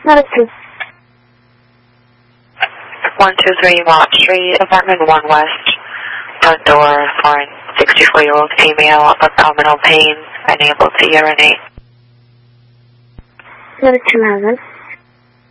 Medic 2. 123 Mott Street, apartment 1 West, front door for a 64-year-old female, abdominal pain, unable to urinate. Medic 2 has it.